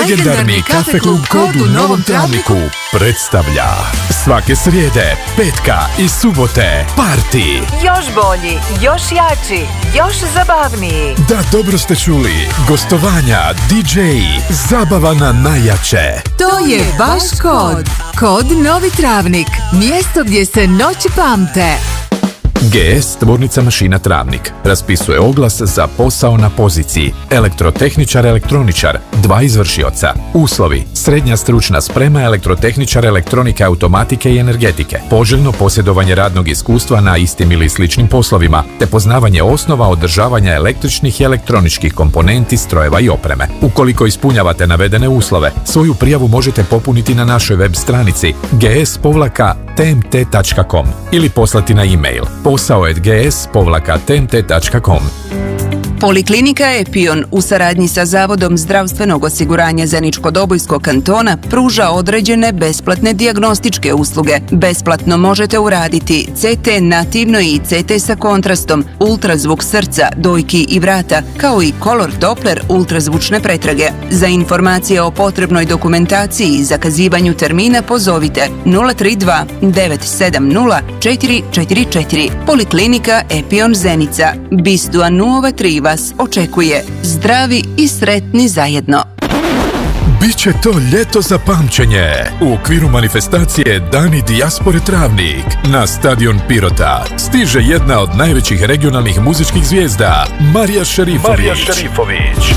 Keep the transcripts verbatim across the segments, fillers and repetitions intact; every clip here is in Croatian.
Legendarni kafe klub Kod u Novom Travniku predstavlja svake srijede, petka i subote party. Još bolji, još jači, još zabavniji. Da, dobro ste čuli. Gostovanja, di džeji, zabava na najjače. To je baš Kod. Kod Novi Travnik. Mjesto gdje se noći pamte. G S tvornica mašina Travnik raspisuje oglas za posao na poziciji elektrotehničar, elektroničar, dva izvršioca. Uslovi: srednja stručna sprema, elektrotehničar, elektronike, automatike i energetike, poželjno posjedovanje radnog iskustva na istim ili sličnim poslovima, te poznavanje osnova održavanja električnih i elektroničkih komponenti, strojeva i opreme. Ukoliko ispunjavate navedene uslove, svoju prijavu možete popuniti na našoj web stranici g s t m t tačka com ili poslati na e-mail posao at g s t m t tačka com. Poliklinika Epion u saradnji sa Zavodom zdravstvenog osiguranja Zeničko-Dobojskog kantona pruža određene besplatne dijagnostičke usluge. Besplatno možete uraditi C T nativno i C T sa kontrastom, ultrazvuk srca, dojki i vrata, kao i Color Doppler ultrazvučne pretrage. Za informacije o potrebnoj dokumentaciji i zakazivanju termina pozovite nula tri dva devet sedam nula četiri četiri četiri. Poliklinika Epion Zenica. Bistua Nuova tri vas očekuje. Zdravi i sretni zajedno. Biće to ljeto za pamćenje. U okviru manifestacije Dani dijaspore Travnik na stadion Pirota stiže jedna od najvećih regionalnih muzičkih zvijezda, Marija Šerifović. Marija Šerifović.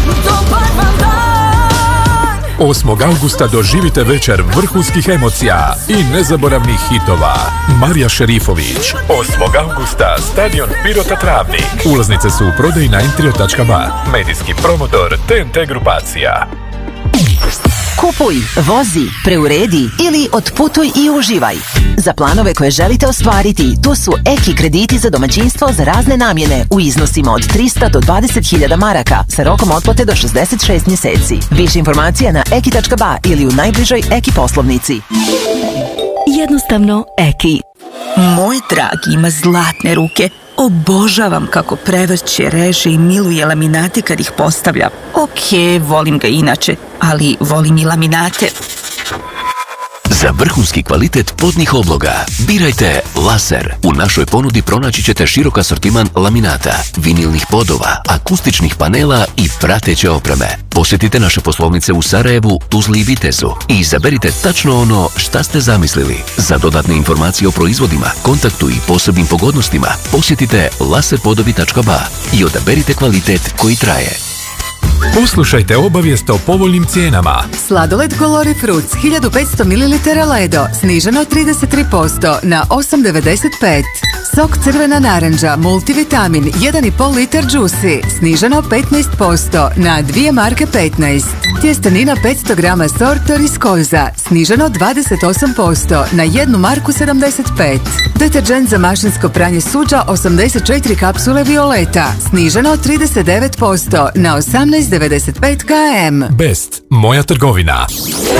osmog augusta doživite večer vrhunskih emocija i nezaboravnih hitova. Marija Šerifović. osmog augusta, stadion Pirota Travnik. Ulaznice su u prodaji na entrio tačka ba. Medijski promotor T N T grupacija. Kupuj, vozi, preuredi ili otputuj i uživaj. Za planove koje želite ostvariti, tu su Eki krediti za domaćinstvo za razne namjene u iznosima od trista do dvadeset hiljada maraka sa rokom otplate do šezdeset šest mjeseci. Više informacija na eki tačka ba ili u najbližoj Eki poslovnici. Jednostavno Eki. Moj dragi ima zlatne ruke. Obožavam kako prevrće, reže i miluje laminate kad ih postavlja. Ok, volim ga inače, ali volim i laminate. Za vrhunski kvalitet podnih obloga birajte Laser. U našoj ponudi pronaći ćete širok asortiman laminata, vinilnih podova, akustičnih panela i prateće opreme. Posjetite naše poslovnice u Sarajevu, Tuzli i Vitezu i izaberite tačno ono šta ste zamislili. Za dodatne informacije o proizvodima, kontaktu i posebnim pogodnostima posjetite laser podovi tačka ba i odaberite kvalitet koji traje. Poslušajte obavijest o povoljnim cijenama. Sladoled Colori Fruits hiljadu petsto mililitara Ledo sniženo trideset tri posto na osam devedeset pet. Sok crvena naranđa multivitamin jedan i pol litar Juicy sniženo petnaest posto na dvije marke petnaest. Tjestenina petsto grama Sortor iz Koza sniženo dvadeset osam posto na jednu marku sedamdeset pet. Deterđent za mašinsko pranje suđa osamdeset četiri kapsule Violeta sniženo trideset devet posto na osamnaest devedeset pet km. Best, moja trgovina.